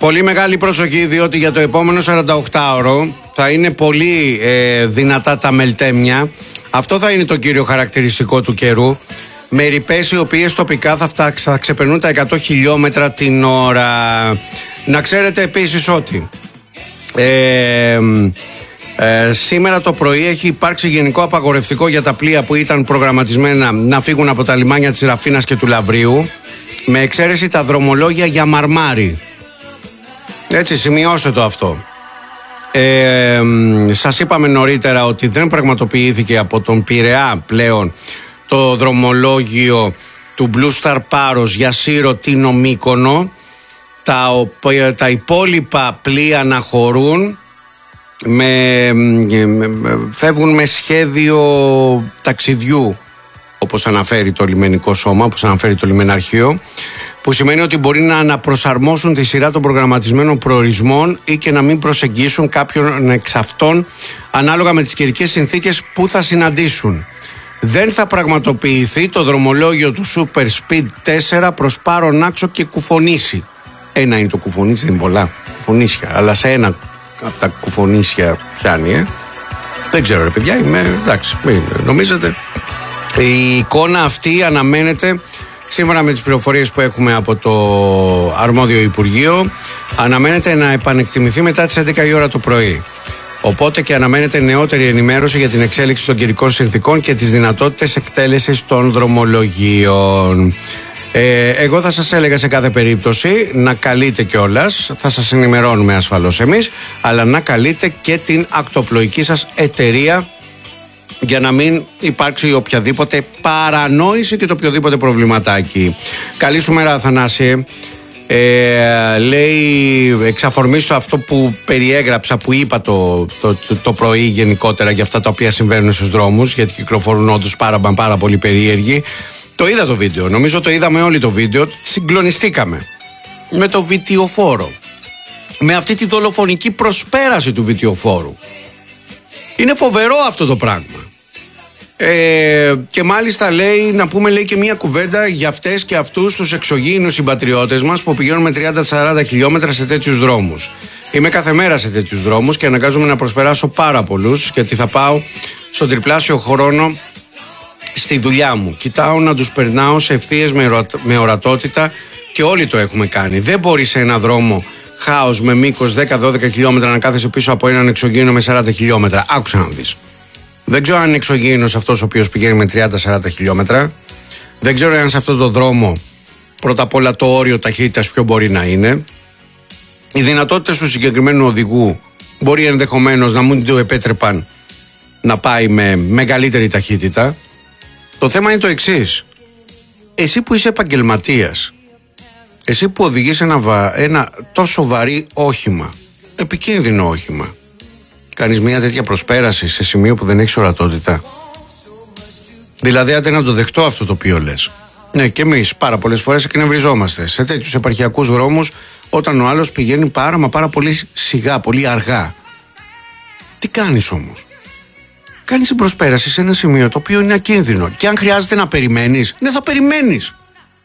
Πολύ μεγάλη προσοχή, διότι για το επόμενο 48ωρο θα είναι πολύ δυνατά τα μελτέμια. Αυτό θα είναι το κύριο χαρακτηριστικό του καιρού. Με ρηπές οι οποίες τοπικά θα ξεπερνούν τα 100 χιλιόμετρα την ώρα. Να ξέρετε επίσης ότι σήμερα το πρωί έχει υπάρξει γενικό απαγορευτικό για τα πλοία που ήταν προγραμματισμένα να φύγουν από τα λιμάνια της Ραφίνας και του Λαβρίου, με εξαίρεση τα δρομολόγια για Μαρμάρι. Έτσι, σημειώστε το αυτό. Σας είπαμε νωρίτερα ότι δεν πραγματοποιήθηκε από τον Πειραιά πλέον το δρομολόγιο του Blue Star Paros για Σύρο, Τίνο, Μύκονο. Τα υπόλοιπα πλοία αναχωρούν, φεύγουν με σχέδιο ταξιδιού, όπως αναφέρει το λιμενικό σώμα, όπως αναφέρει το λιμεναρχείο, που σημαίνει ότι μπορεί να αναπροσαρμόσουν τη σειρά των προγραμματισμένων προορισμών ή και να μην προσεγγίσουν κάποιον εξ αυτών ανάλογα με τις καιρικές συνθήκες που θα συναντήσουν. Δεν θα πραγματοποιηθεί το δρομολόγιο του Super Speed 4 προς Πάρο, Νάξο και Κουφονήσι. Ένα είναι το Κουφονήσι, δεν είναι πολλά κουφονίσια, αλλά σε ένα από τα κουφονίσια πιάνει. Δεν ξέρω ρε παιδιά, εντάξει, μην νομίζετε. Η εικόνα αυτή αναμένεται, σύμφωνα με τις πληροφορίες που έχουμε από το αρμόδιο Υπουργείο, αναμένεται να επανεκτιμηθεί μετά τις 11 η ώρα το πρωί. Οπότε και αναμένεται νεότερη ενημέρωση για την εξέλιξη των καιρικών συνθήκων και τις δυνατότητες εκτέλεσης των δρομολογίων. Εγώ θα σας έλεγα σε κάθε περίπτωση να καλείτε κιόλας, θα σας ενημερώνουμε ασφαλώς εμείς, αλλά να καλείτε και την ακτοπλοϊκή σας εταιρεία για να μην υπάρξει οποιαδήποτε παρανόηση και το οποιοδήποτε προβληματάκι. Καλή σου μέρα, Αθανάσιε. Λέει εξ αφορμής το αυτό που περιέγραψα, που είπα το πρωί γενικότερα για αυτά τα οποία συμβαίνουν στους δρόμους, γιατί κυκλοφορούν όντως πάρα πολύ περίεργοι. Το είδα το βίντεο, νομίζω το είδαμε όλοι το βίντεο, συγκλονιστήκαμε με το βιτιοφόρο, με αυτή τη δολοφονική προσπέραση του βιτιοφόρου. Είναι φοβερό αυτό το πράγμα. Και μάλιστα λέει και μια κουβέντα για αυτές και αυτούς τους εξωγήινους συμπατριώτες μας που πηγαίνουν με 30-40 χιλιόμετρα σε τέτοιους δρόμους. Είμαι κάθε μέρα σε τέτοιους δρόμους και αναγκάζομαι να προσπεράσω πάρα πολλούς, γιατί θα πάω στον τριπλάσιο χρόνο στη δουλειά μου. Κοιτάω να τους περνάω σε ευθείες με ορατότητα και όλοι το έχουμε κάνει. Δεν μπορεί σε ένα δρόμο χάος με μήκος 10-12 χιλιόμετρα να κάθεσαι πίσω από έναν εξωγήινο με 40 χιλιόμετρα. Άκουσα να δεις. Δεν ξέρω αν είναι εξωγήινος αυτός ο οποίος πηγαίνει με 30-40 χιλιόμετρα. Δεν ξέρω αν σε αυτό το δρόμο πρώτα απ' όλα το όριο ταχύτητας ποιο μπορεί να είναι. Οι δυνατότητες του συγκεκριμένου οδηγού μπορεί ενδεχομένως να μην του επέτρεπαν να πάει με μεγαλύτερη ταχύτητα. Το θέμα είναι το εξής. Εσύ που είσαι επαγγελματίας, εσύ που οδηγείς ένα τόσο βαρύ όχημα, επικίνδυνο όχημα, κάνεις μια τέτοια προσπέραση σε σημείο που δεν έχεις ορατότητα. Δηλαδή, άντε να το δεχτώ αυτό το οποίο λες. Ναι, και εμείς πάρα πολλές φορές εκνευριζόμαστε σε τέτοιους επαρχιακούς δρόμους όταν ο άλλος πηγαίνει πάρα πολύ σιγά, πολύ αργά. Τι κάνεις όμως? Κάνεις την προσπέραση σε ένα σημείο το οποίο είναι ακίνδυνο. Και αν χρειάζεται να περιμένεις, ναι, θα περιμένεις.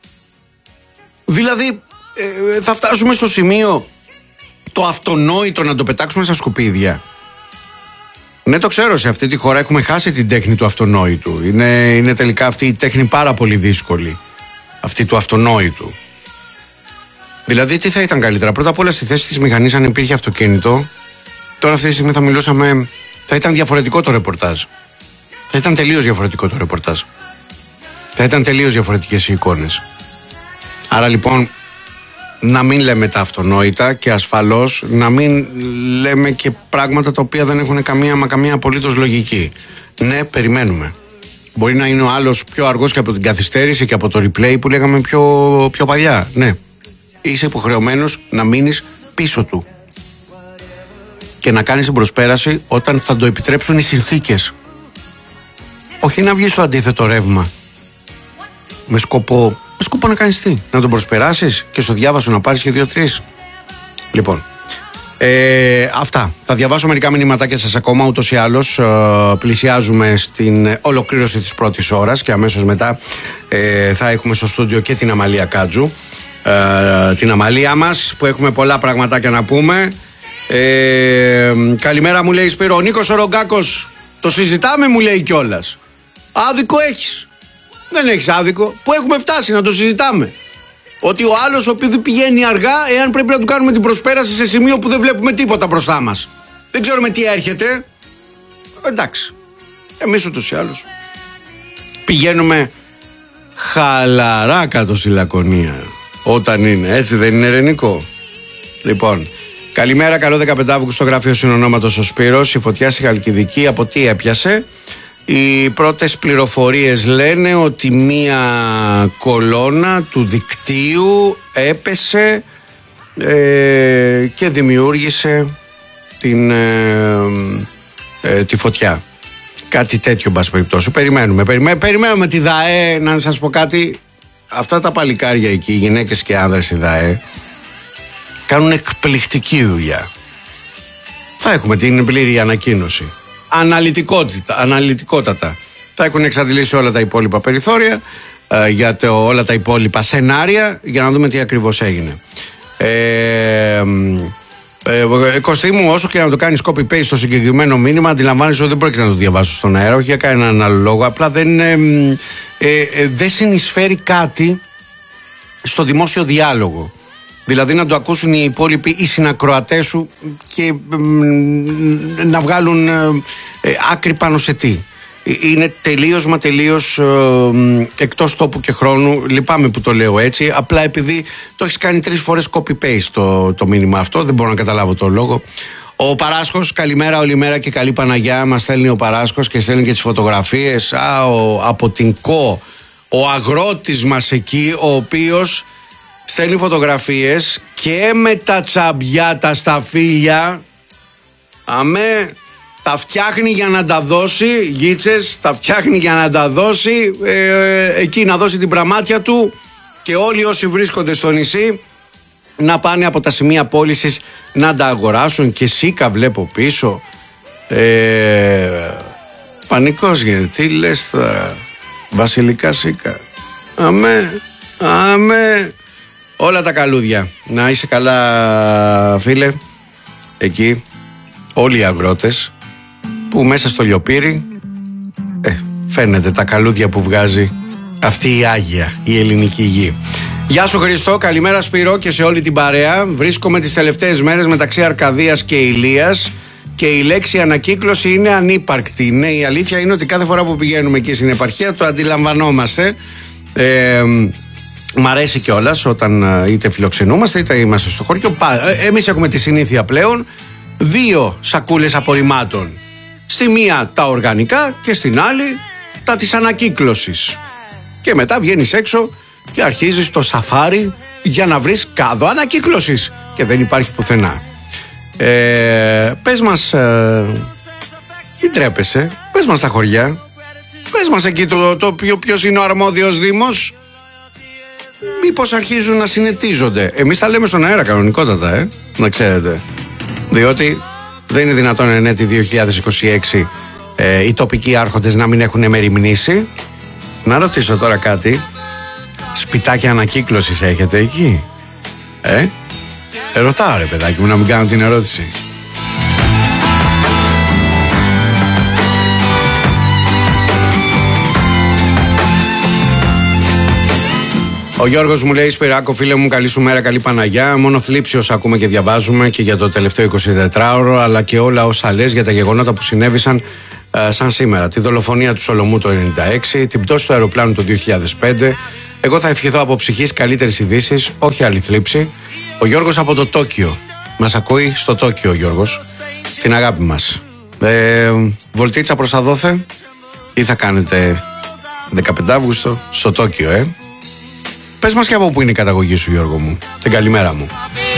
Δηλαδή, θα φτάσουμε στο σημείο το αυτονόητο να το πετάξουμε στα σκουπίδια. Ναι, το ξέρω, σε αυτή τη χώρα έχουμε χάσει την τέχνη του αυτονόητου. Είναι τελικά αυτή η τέχνη πάρα πολύ δύσκολη. Αυτή του αυτονόητου. Δηλαδή, τι θα ήταν καλύτερα? Πρώτα απ' όλα, στη θέση της μηχανής, αν υπήρχε αυτοκίνητο, τώρα αυτή τη στιγμή θα μιλούσαμε. Θα ήταν διαφορετικό το ρεπορτάζ. Θα ήταν τελείως διαφορετικό το ρεπορτάζ. Θα ήταν τελείως διαφορετικές οι εικόνες. Άρα λοιπόν, να μην λέμε τα αυτονόητα και ασφαλώς να μην λέμε και πράγματα τα οποία δεν έχουν καμία απολύτως λογική. Ναι, περιμένουμε. Μπορεί να είναι ο άλλος πιο αργός και από την καθυστέρηση και από το replay που λέγαμε πιο παλιά. Ναι. Είσαι υποχρεωμένος να μείνεις πίσω του και να κάνεις την προσπέραση όταν θα το επιτρέψουν οι συνθήκες. Όχι να βγεις στο αντίθετο ρεύμα με σκοπό να κάνεις τι? Να τον προσπεράσεις και στο διάβασο να πάρεις και 2-3. Λοιπόν, αυτά. Θα διαβάσω μερικά μηνυματάκια σας ακόμα. Ούτως ή άλλως πλησιάζουμε στην ολοκλήρωση της πρώτης ώρας και αμέσως μετά θα έχουμε στο στούντιο και την Αμαλία Κάτζου. την αμαλία μας, που έχουμε πολλά πραγματάκια να πούμε. Καλημέρα, μου λέει Σπύρο. Ο Νίκος ο Ρογκάκος, το συζητάμε, μου λέει κιόλας. Άδικο έχεις? Δεν έχεις άδικο. Πού έχουμε φτάσει να το συζητάμε? Ότι ο άλλος, ο οποίος πηγαίνει αργά, εάν πρέπει να του κάνουμε την προσπέραση σε σημείο που δεν βλέπουμε τίποτα μπροστά μας, δεν ξέρουμε τι έρχεται. Εντάξει, εμείς ούτως ή άλλως πηγαίνουμε χαλαρά κάτω στη Λακωνία όταν είναι, έτσι δεν είναι, Ρενικό? Λοιπόν, καλημέρα, καλό 15 Αύγουστο, γράφει ο συνονόματος ο Σπύρος. Η φωτιά στη Χαλκιδική από τι έπιασε? Οι πρώτες πληροφορίες λένε ότι μία κολόνα του δικτύου έπεσε και δημιούργησε τη φωτιά. Κάτι τέτοιο, εν πάση περιπτώσει. Περιμένουμε τη ΔΑΕ. Να σας πω κάτι. Αυτά τα παλικάρια εκεί, οι γυναίκες και άνδρες στη ΔΑΕ, κάνουν εκπληκτική δουλειά. Θα έχουμε την πλήρη ανακοίνωση. Αναλυτικότατα. Θα έχουν εξαντλήσει όλα τα υπόλοιπα περιθώρια, για όλα τα υπόλοιπα σενάρια, για να δούμε τι ακριβώς έγινε. Κωστή μου, όσο και να το κάνεις copy-paste στο συγκεκριμένο μήνυμα, αντιλαμβάνεσαι ότι δεν πρόκειται να το διαβάσω στον αέρα, όχι για κανέναν άλλο λόγο. Απλά δεν συνεισφέρει κάτι στο δημόσιο διάλογο. Δηλαδή να το ακούσουν οι υπόλοιποι, οι συνακροατές σου, και να βγάλουν άκρη πάνω σε τι. Είναι τελείως εκτός τόπου και χρόνου. Λυπάμαι που το λέω έτσι. Απλά επειδή το έχεις κάνει 3 φορές copy-paste το μήνυμα αυτό, δεν μπορώ να καταλάβω το λόγο. Ο Παράσχος, καλημέρα όλη μέρα και καλή Παναγιά. Μας στέλνει ο Παράσχος και στέλνει και τις φωτογραφίες από την ΚΟ. Ο αγρότης μας εκεί, ο οποίος στέλνει φωτογραφίες και με τα τσαμπιά, τα σταφύλια. Αμέ, τα φτιάχνει για να τα δώσει, γίτσες, τα φτιάχνει για να τα δώσει, εκεί να δώσει την πραμάτια του, και όλοι όσοι βρίσκονται στο νησί να πάνε από τα σημεία πώλησης να τα αγοράσουν. Και σίκα βλέπω πίσω. Πανικός γίνεται. Τι λες τώρα? Βασιλικά σίκα. Αμέ. Όλα τα καλούδια. Να είσαι καλά, φίλε. Εκεί όλοι οι αγρότες που μέσα στο λιοπύρι φαίνεται τα καλούδια που βγάζει αυτή η Άγια, η ελληνική γη. Γεια σου Χριστό, καλημέρα Σπύρο και σε όλη την παρέα. Βρίσκομαι τις τελευταίες μέρες μεταξύ Αρκαδίας και Ηλίας και η λέξη ανακύκλωση είναι ανύπαρκτη. Ναι, η αλήθεια είναι ότι κάθε φορά που πηγαίνουμε εκεί στην επαρχία το αντιλαμβανόμαστε. Μ' αρέσει κιόλας όταν είτε φιλοξενούμαστε είτε είμαστε στο χωριό. Εμείς έχουμε τη συνήθεια πλέον 2 σακούλες απορριμμάτων. Στη μία τα οργανικά και στην άλλη τα της ανακύκλωσης. Και μετά βγαίνεις έξω και αρχίζεις το σαφάρι για να βρεις κάδο ανακύκλωσης. Και δεν υπάρχει πουθενά. Πες μας, μην τρέπεσαι, πες μας τα χωριά. Πες μας εκεί ποιος είναι ο αρμόδιος δήμος. Μήπως αρχίζουν να συνετίζονται. Εμείς τα λέμε στον αέρα κανονικότατα, να ξέρετε. Διότι δεν είναι δυνατόν εν έτη 2026 οι τοπικοί άρχοντες να μην έχουν μεριμνήσει. Να ρωτήσω τώρα κάτι. Σπιτάκια ανακύκλωσης έχετε εκεί? Ρωτάω ρε παιδάκι μου, να μην κάνω την ερώτηση. Ο Γιώργος μου λέει: Σπυράκο, φίλε μου, καλή σου μέρα, καλή Παναγιά. Μόνο θλίψιος ακούμε και διαβάζουμε και για το τελευταίο 24ωρο, αλλά και όλα όσα λες για τα γεγονότα που συνέβησαν σαν σήμερα. Τη δολοφονία του Σολομού το 1996, την πτώση του αεροπλάνου το 2005. Εγώ θα ευχηθώ από ψυχής καλύτερες ειδήσεις, όχι άλλη θλίψη. Ο Γιώργος από το Τόκιο. Μας ακούει στο Τόκιο ο Γιώργος. Την αγάπη μας. Βολτίτσα προς τα δόθε, ή θα κάνετε 15 Αύγουστο στο Τόκιο, Πες μας και από πού είναι η καταγωγή σου, Γιώργο μου. Την καλημέρα μου.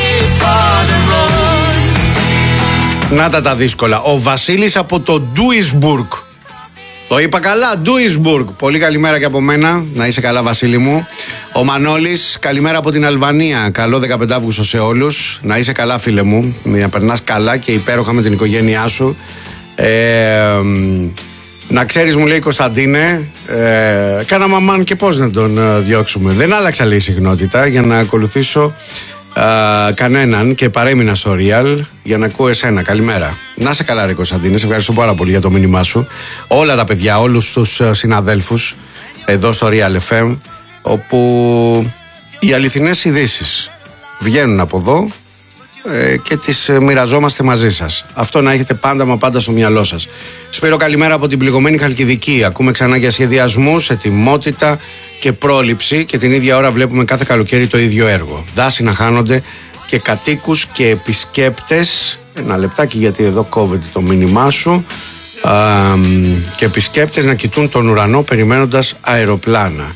Να τα δύσκολα. Ο Βασίλης από το Ντούισμπουργκ. Το είπα καλά, Ντούισμπουργκ. Πολύ καλημέρα και από μένα. Να είσαι καλά, Βασίλη μου. Ο Μανώλης, καλημέρα από την Αλβανία. Καλό 15 Αύγουστο σε όλους. Να είσαι καλά, φίλε μου. Να περνάς καλά και υπέροχα με την οικογένειά σου. Να ξέρεις, μου λέει Κωνσταντίνε, κάνα μαμάν και πώς να τον διώξουμε. Δεν άλλαξα, λέει, συχνότητα για να ακολουθήσω κανέναν και παρέμεινα στο Real για να ακούω εσένα. Καλημέρα. Να είσαι καλά, ρε Κωνσταντίνε, σε ευχαριστώ πάρα πολύ για το μήνυμά σου. Όλα τα παιδιά, όλους τους συναδέλφους εδώ στο Real FM, όπου οι αληθινές ειδήσεις βγαίνουν από εδώ και τις μοιραζόμαστε μαζί σας. Αυτό να έχετε πάντα μα πάντα στο μυαλό σας. Σπύρο, καλημέρα από την πληγωμένη Χαλκιδική. Ακούμε ξανά για σχεδιασμούς, ετοιμότητα και πρόληψη, και την ίδια ώρα βλέπουμε κάθε καλοκαίρι το ίδιο έργο. Δάση να χάνονται και κατοίκους και επισκέπτες. Ένα λεπτάκι, γιατί εδώ κόβεται το μήνυμά σου. Και επισκέπτες να κοιτούν τον ουρανό περιμένοντας αεροπλάνα.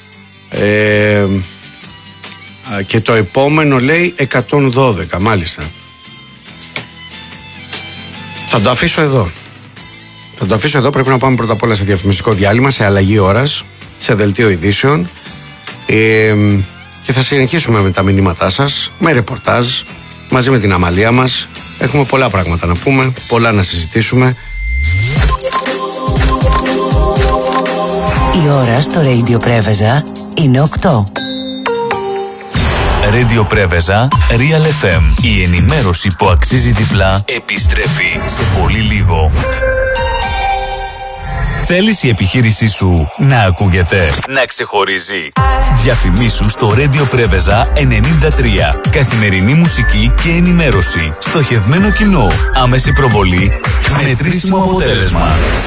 Και το επόμενο, λέει, 112, μάλιστα. Θα το αφήσω εδώ. Πρέπει να πάμε πρώτα απ' όλα σε διαφημιστικό διάλειμμα, σε αλλαγή ώρας, σε δελτίο ειδήσεων, και θα συνεχίσουμε με τα μηνύματά σας, με ρεπορτάζ, μαζί με την Αμαλία μας. Έχουμε πολλά πράγματα να πούμε, πολλά να συζητήσουμε. Η ώρα στο Radio Πρέβεζα είναι 8. Radio Πρέβεζα, Real FM. Η ενημέρωση που αξίζει διπλά επιστρέφει σε πολύ λίγο. Θέλεις η επιχείρησή σου να ακούγεται, να ξεχωρίζει? Διαφημίσου στο Radio Πρέβεζα 93. Καθημερινή μουσική και ενημέρωση. Στοχευμένο κοινό. Άμεση προβολή. Μετρήσιμο αποτέλεσμα.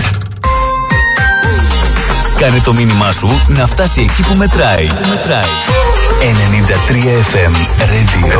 Κάνε το μήνυμά σου να φτάσει εκεί που μετράει. 93 FM Radio.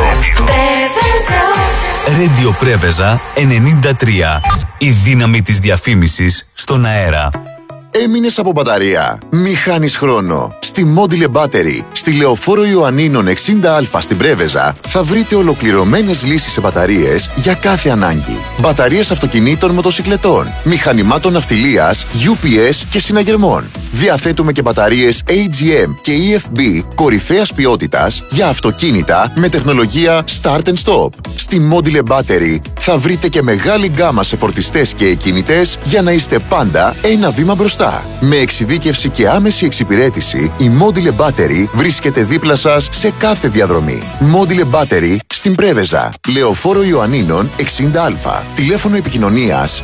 Radio Πρέβεζα 93. Η δύναμη της διαφήμισης στον αέρα. Έμεινες από μπαταρία? Μη χάνεις χρόνο. Στη Module Battery, στη Λεωφόρο Ιωαννίνων 60Α στην Πρέβεζα, θα βρείτε ολοκληρωμένες λύσεις σε μπαταρίες για κάθε ανάγκη. Μπαταρίες αυτοκινήτων, μοτοσικλετών, μηχανημάτων ναυτιλίας, UPS και συναγερμών. Διαθέτουμε και μπαταρίες AGM και EFB κορυφαίας ποιότητας για αυτοκίνητα με τεχνολογία Start and Stop. Στη Module Battery θα βρείτε και μεγάλη γκάμα σε φορτιστές και εκκινητές για να είστε πάντα ένα βήμα μπροστά. Με εξειδίκευση και άμεση εξυπηρέτηση, η Module Battery βρίσκεται δίπλα σας σε κάθε διαδρομή. Module Battery στην Πρέβεζα, Λεωφόρο Ιωαννίνων 60Α. Τηλέφωνο επικοινωνίας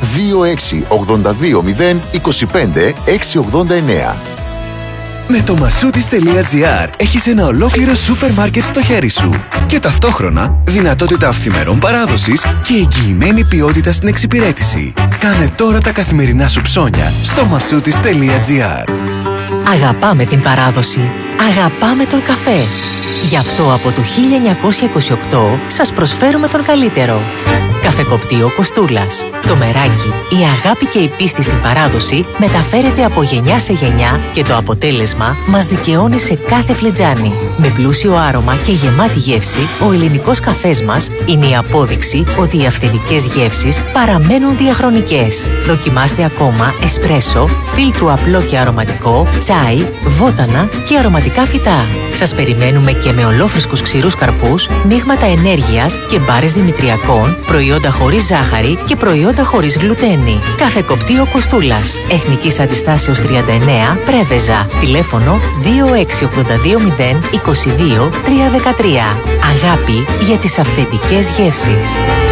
2682 025 689. Με το Masoutis.gr έχεις ένα ολόκληρο σούπερ μάρκετ στο χέρι σου και ταυτόχρονα δυνατότητα αυθημερών παράδοσης και εγγυημένη ποιότητα στην εξυπηρέτηση. Κάνε τώρα τα καθημερινά σου ψώνια στο Masoutis.gr. Αγαπάμε την παράδοση. Αγαπάμε τον καφέ. Γι' αυτό από το 1928 σας προσφέρουμε τον καλύτερο. Καφεκοπτείο Κοστούλας. Το μεράκι, η αγάπη και η πίστη στην παράδοση μεταφέρεται από γενιά σε γενιά και το αποτέλεσμα μας δικαιώνει σε κάθε φλιτζάνι. Με πλούσιο άρωμα και γεμάτη γεύση, ο ελληνικός καφές μας είναι η απόδειξη ότι οι αυθεντικές γεύσεις παραμένουν διαχρονικές. Δοκιμάστε ακόμα εσπρέσο, φίλτρου απλό και αρωματικό, τσάι, βότανα και αρωματικά φυτά. Σας περιμένουμε και με ολόφρυσκους ξηρούς καρπούς, μείγματα ενέργειας και μπάρες δημητριακών, προϊόντα χωρίς ζάχαρη και προϊόντα χωρίς γλουτένη. Καφεκοπτείο Κοστούλας. Εθνικής Αντιστάσεως 39, Πρέβεζα. Τηλέφωνο 2682 022 313. Αγάπη για τις αυθεντικές γεύσεις.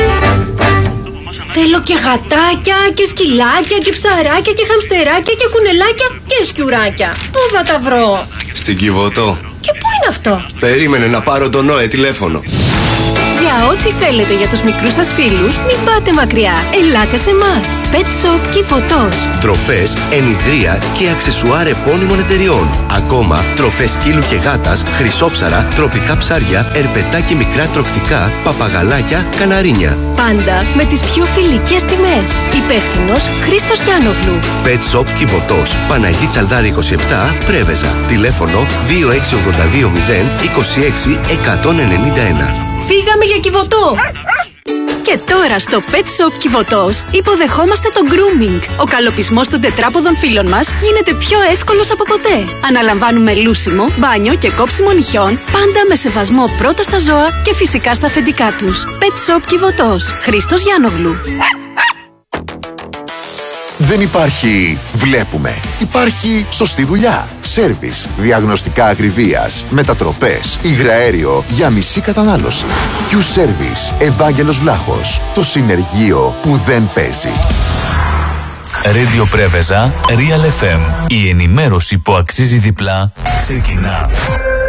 Θέλω και γατάκια και σκυλάκια και ψαράκια και χαμστεράκια και κουνελάκια και σκιουράκια. Πού θα τα βρω? Στην Κιβωτό. Και πού είναι αυτό? Περίμενε να πάρω τον Νόε τηλέφωνο. Για ό,τι θέλετε για τους μικρούς σας φίλους, μην πάτε μακριά. Ελάτε σε εμάς. Pet Shop Κιβωτός. Τροφές, ενιδρία και αξεσουάρ επώνυμων εταιριών. Ακόμα, τροφές σκύλου και γάτας, χρυσόψαρα, τροπικά ψάρια, ερπετά και μικρά τροχτικά, παπαγαλάκια, καναρίνια. Πάντα με τις πιο φιλικές τιμές. Υπεύθυνος Χρήστος Γιάννογλου. Pet Shop Κιβωτός. Παναγί Τσαλδάρη 27, Πρέβεζα. Τηλέφωνο 2682 026 191. Φύγαμε για Κιβωτό! Και τώρα στο Pet Shop Κιβωτός υποδεχόμαστε το grooming. Ο καλοπισμός των τετράποδων φύλων μας γίνεται πιο εύκολος από ποτέ. Αναλαμβάνουμε λούσιμο, μπάνιο και κόψιμο νυχιών, πάντα με σεβασμό πρώτα στα ζώα και φυσικά στα αφεντικά τους. Pet Shop Κιβωτός. Χρήστος Γιάννογλου. Δεν υπάρχει βλέπουμε. Υπάρχει σωστή δουλειά. Σέρβις, διαγνωστικά ακριβίας, μετατροπές, υγραέριο για μισή κατανάλωση. Q-Service, Ευάγγελος Βλάχος. Το συνεργείο που δεν παίζει. Radio Πρέβεζα, Real FM. Η ενημέρωση που αξίζει διπλά ξεκινά.